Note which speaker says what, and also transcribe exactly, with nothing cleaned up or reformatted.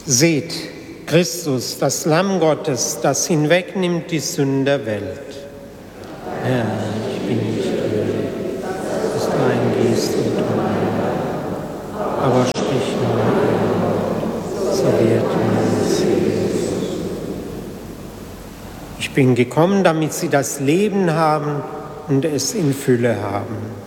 Speaker 1: Seht, Christus, das Lamm Gottes, das hinwegnimmt die Sünden der Welt. Herr, ich bin nicht würdig, dass du eingehst und du aber sprich nur ein, so wird mein Seelen. Ich bin gekommen, damit sie das Leben haben und es in Fülle haben.